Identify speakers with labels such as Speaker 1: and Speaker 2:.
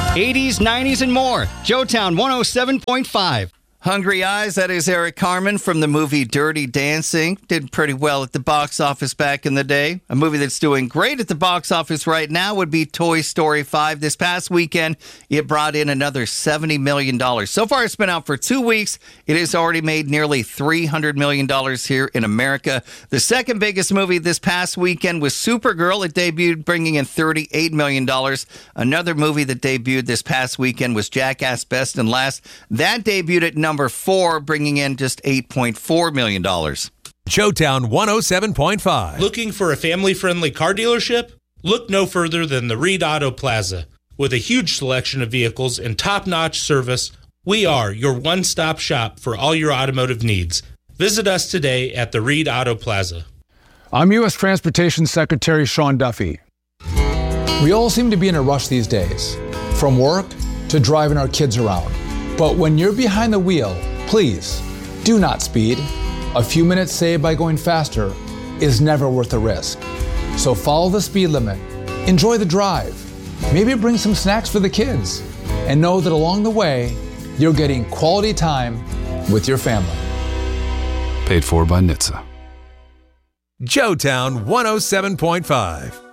Speaker 1: 80s, 90s, and more. Joetown 107.5.
Speaker 2: Hungry Eyes, that is Eric Carmen from the movie Dirty Dancing. Did pretty well at the box office back in the day. A movie that's doing great at the box office right now would be Toy Story 5. This past weekend, it brought in another $70 million. So far, it's been out for 2 weeks. It has already made nearly $300 million here in America. The second biggest movie this past weekend was Supergirl. It debuted, bringing in $38 million. Another movie that debuted this past weekend was Jackass Best and Last. That debuted at number 4, bringing in just $8.4 million.
Speaker 3: Joetown 107.5.
Speaker 4: Looking for a family-friendly car dealership? Look no further than the Reed Auto Plaza. With a huge selection of vehicles and top-notch service, we are your one-stop shop for all your automotive needs. Visit us today at the Reed Auto Plaza.
Speaker 5: I'm U.S. Transportation Secretary Sean Duffy. We all seem to be in a rush these days, from work to driving our kids around. But when you're behind the wheel, please do not speed. A few minutes saved by going faster is never worth the risk. So follow the speed limit, enjoy the drive, maybe bring some snacks for the kids, and know that along the way, you're getting quality time with your family.
Speaker 6: Paid for by NHTSA.
Speaker 3: Joetown 107.5.